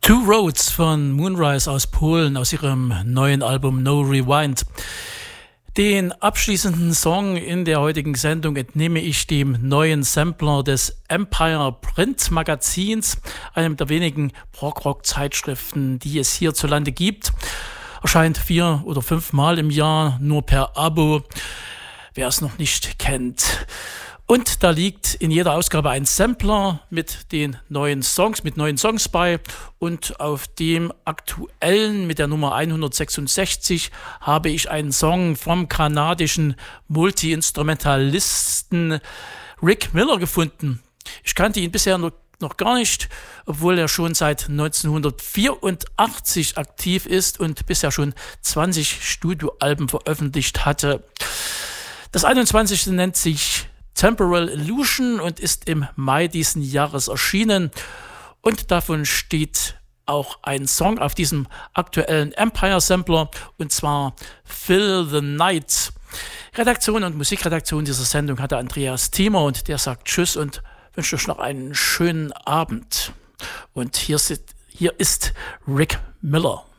Two Roads von Moonrise aus Polen, aus ihrem neuen Album No Rewind. Den abschließenden Song in der heutigen Sendung entnehme ich dem neuen Sampler des Empire Print Magazins, einem der wenigen Prog-Rock-Zeitschriften, die es hierzulande gibt. Erscheint 4 oder 5 Mal im Jahr, nur per Abo, wer es noch nicht kennt. Und da liegt in jeder Ausgabe ein Sampler mit den neuen Songs bei. Und auf dem aktuellen mit der Nummer 166 habe ich einen Song vom kanadischen Multi-Instrumentalisten Rick Miller gefunden. Ich kannte ihn bisher noch gar nicht, obwohl er schon seit 1984 aktiv ist und bisher schon 20 Studioalben veröffentlicht hatte. Das 21. nennt sich Temporal Illusion und ist im Mai diesen Jahres erschienen. Und davon steht auch ein Song auf diesem aktuellen Empire Sampler, und zwar Fill the Night. Redaktion und Musikredaktion dieser Sendung hatte Andreas Thiemer, und der sagt Tschüss und wünscht euch noch einen schönen Abend. Und hier ist Rick Miller.